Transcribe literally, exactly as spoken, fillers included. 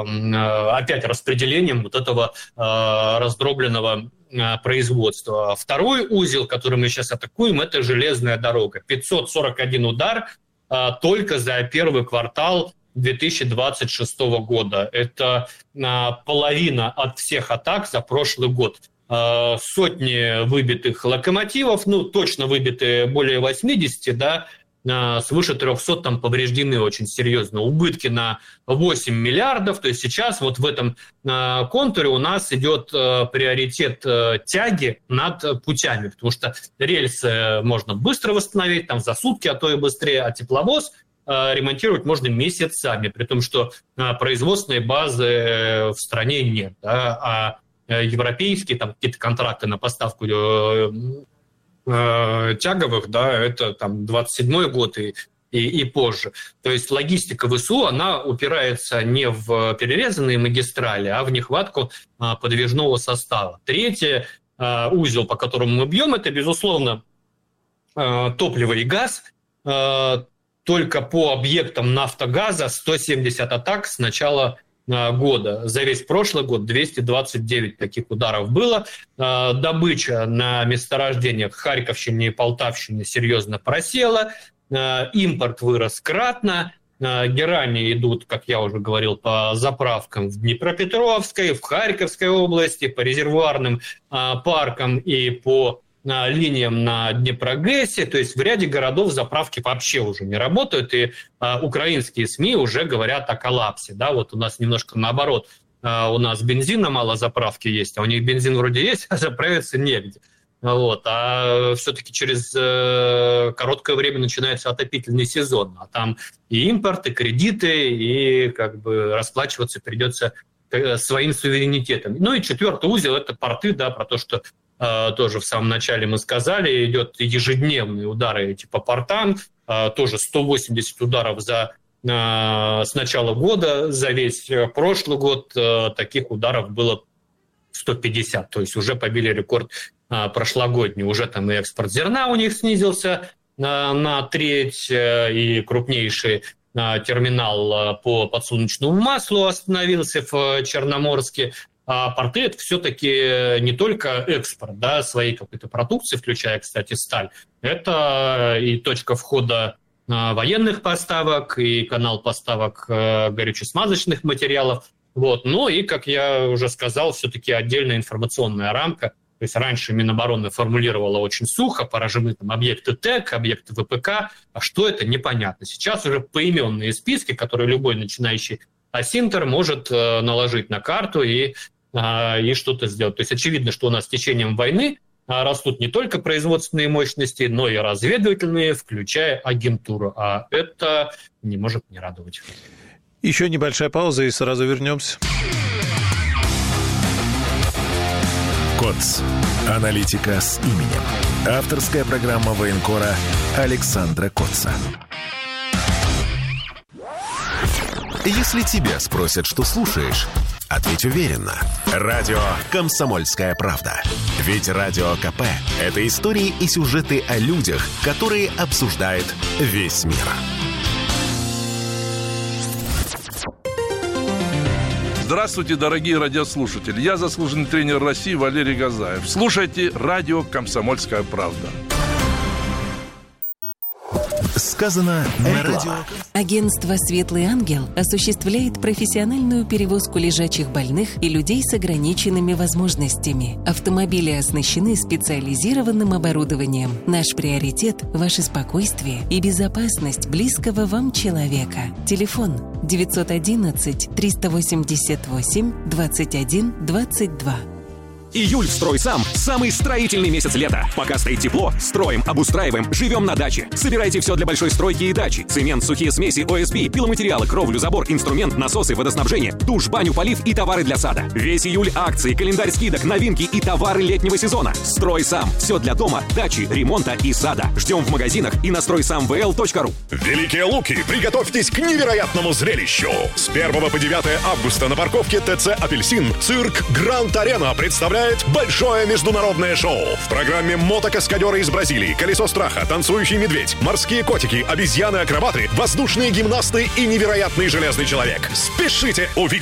опять распределением вот этого раздробленного производства. Второй узел, который мы сейчас атакуем, это железная дорога. пятьсот сорок один удар только за первый квартал две тысячи двадцать шестого года. Это половина от всех атак за прошлый год. Сотни выбитых локомотивов, ну, точно выбиты более восьмидесяти, да, свыше трехсот там повреждены очень серьезно. Убытки на восемь миллиардов. То есть сейчас вот в этом контуре у нас идет приоритет тяги над путями, потому что рельсы можно быстро восстановить, там за сутки, а то и быстрее, а тепловоз ремонтировать можно месяцами, при том, что производственной базы в стране нет, да, а европейские там какие-то контракты на поставку тяговых, да, это там двадцать седьмой год и, и, и позже. То есть логистика ВСУ, она упирается не в перерезанные магистрали, а в нехватку а, подвижного состава. Третий а, узел, по которому мы бьем, это, безусловно, а, топливо и газ. А, только по объектам нафтогаза сто семьдесят атак с начала года. За весь прошлый год двести двадцать девять таких ударов было. Добыча на месторождениях Харьковщине и Полтавщине серьезно просела. Импорт вырос кратно. Герани идут, как я уже говорил, по заправкам в Днепропетровской, в Харьковской области, по резервуарным паркам и по линиям на Днепрогэсе, то есть в ряде городов заправки вообще уже не работают, и а, украинские СМИ уже говорят о коллапсе. Да? Вот у нас немножко наоборот, а, у нас бензина мало, заправки есть, а у них бензин вроде есть, а заправиться негде. Вот. А все-таки через э, короткое время начинается отопительный сезон, а там и импорт, и кредиты, и как бы расплачиваться придется своим суверенитетом. Ну и четвертый узел – это порты, да, про то, что тоже в самом начале мы сказали, идет ежедневные удары эти по портам, тоже сто восемьдесят ударов за, с начала года, за весь прошлый год таких ударов было сто пятьдесят, то есть уже побили рекорд прошлогодний, уже там и экспорт зерна у них снизился на треть, и крупнейший терминал по подсолнечному маслу остановился в Черноморске. А порты – это все-таки не только экспорт, да, своей какой-то продукции, включая, кстати, сталь. Это и точка входа военных поставок, и канал поставок горюче-смазочных материалов. Вот. Ну и, как я уже сказал, все-таки отдельная информационная рамка. То есть раньше Минобороны формулировала очень сухо, поражены там объекты ТЭК, объекты ВПК. А что это, непонятно. Сейчас уже поименные списки, которые любой начинающий асинтер может э, наложить на карту и, э, и что-то сделать. То есть очевидно, что у нас с течением войны э, растут не только производственные мощности, но и разведывательные, включая агентуру. А это не может не радовать. Еще небольшая пауза и сразу вернемся. КОЦ. Аналитика с именем. Авторская программа военкора Александра Коца. Если тебя спросят, что слушаешь, ответь уверенно. Радио «Комсомольская правда». Ведь Радио КП – это истории и сюжеты о людях, которые обсуждает весь мир. Здравствуйте, дорогие радиослушатели. Я заслуженный тренер России Валерий Газаев. Слушайте радио «Комсомольская правда». Сказано на радио. Агентство «Светлый ангел» осуществляет профессиональную перевозку лежачих больных и людей с ограниченными возможностями. Автомобили оснащены специализированным оборудованием. Наш приоритет – ваше спокойствие и безопасность близкого вам человека. Телефон девятьсот одиннадцать триста восемьдесят восемь двадцать один двадцать два. Июль в «Стройсам» – самый строительный месяц лета. Пока стоит тепло, строим, обустраиваем, живем на даче. Собирайте все для большой стройки и дачи. Цемент, сухие смеси, ОСБ, пиломатериалы, кровлю, забор, инструмент, насосы, водоснабжение, душ, баню, полив и товары для сада. Весь июль акции, календарь скидок, новинки и товары летнего сезона. «Стройсам» – все для дома, дачи, ремонта и сада. Ждем в магазинах и на стройсам вэ эл точка ру. Великие Луки, приготовьтесь к невероятному зрелищу. С первого по девятое августа на парковке ТЦ «Апельсин» цирк «Гранд Арена» представляет большое международное шоу. В программе мотокаскадеры из Бразилии, колесо страха, танцующий медведь, морские котики, обезьяны-акробаты, воздушные гимнасты и невероятный железный человек. Спешите увидеть